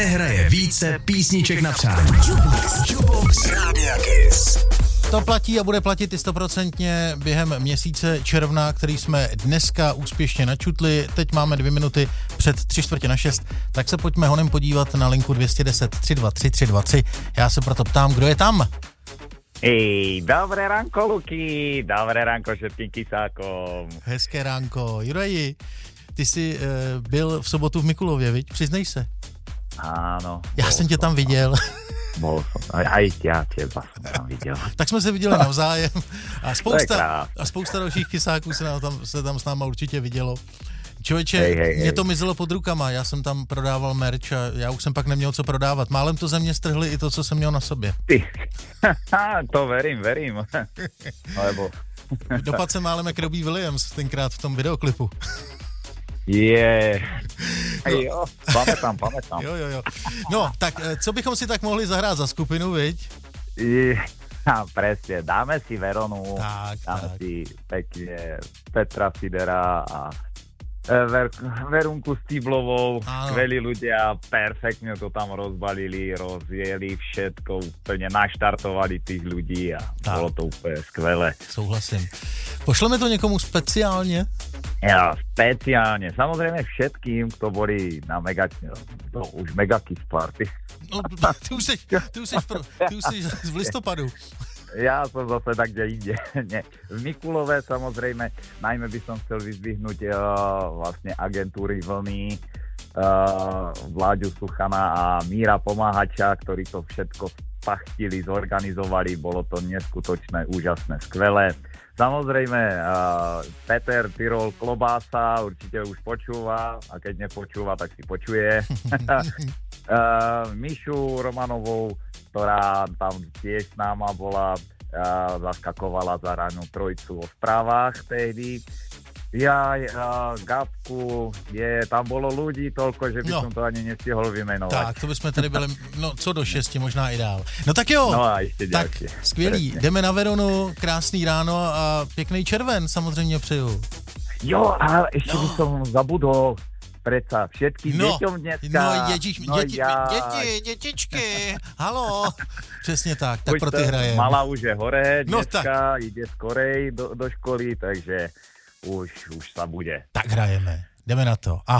hraje více písniček na přání. Jukebox Rádia Kiss. To platí a bude platit i 100% během měsíce června, který jsme dneska úspěšně načutli. Teď máme 2 minuty před 5:45, tak se pojďme honem podívat na linku 210 323 323. Já se proto ptám, kdo je tam? Dobré ránko, Luky, dobré ránko všetkým kysákom. Hezké ránko. Juraji, ty jsi byl v sobotu v Mikulově, viď? Přiznej se. Áno. Já jsem tě tam viděl. Bol som, aj ja teba som tam videl. Tak jsme se viděli navzájem a spousta dalších kysáků se tam s náma určitě vidělo. Člověče, mě to mizelo pod rukama, já jsem tam prodával merch a já už jsem pak neměl co prodávat. Málem to ze mě strhli i to, co jsem měl na sobě. Ty, to verím. Lebo... Dopad se málem jak Robbie Williams tenkrát v tom videoklipu. Jo, pamätám. Jo. No, tak co bychom si tak mohli zahrát za skupinu, viď? Presne, dáme si Veronu, dáme si pekne Petra Fidera a Verunku Stiblovou, skvelí ľudia, perfektne to tam rozbalili, rozjeli všetko, úplne naštartovali tých ľudí a bolo to úplne skvelé. Souhlasím. Pošleme to někomu speciálně? Ja, speciálne. Samozrejme všetkým, kto boli na už Mega Kiss Party. No, ty už jsi v listopadu. Ja som zase tak, kde inde. Nie. V Mikulove samozrejme, najmä by som chcel vyzdvihnúť vlastne agentúry Vlny, Vláďu Suchana a Míra Pomáhača, ktorí to všetko spachtili, zorganizovali. Bolo to neskutočné, úžasné, skvelé. Samozrejme, Peter Tyrol Klobása určite už počúva a keď nepočúva, tak si počuje. Mišu Romanovou, ktorá tam tiež s náma bola, zaskakovala za ranú trojicu o správach tehdy. Gabku, tam bolo ľudí toľko, že by som to ani nestihol vymenovať. Tak, to bychom tady byli, co do 6, možná i dál. No tak jo, tak skvělý, jdeme na Veronu, krásný ráno a pěkný červen samozřejmě přeju. Jo, a ještě by som zabudol, predsa všetkým deťom dneska. Dětičky, halo. Přesně tak pro ty hrajem. Malá už je hore, dneska ide skorej do školy, takže už sa bude. Tak hrajeme, jdeme na to.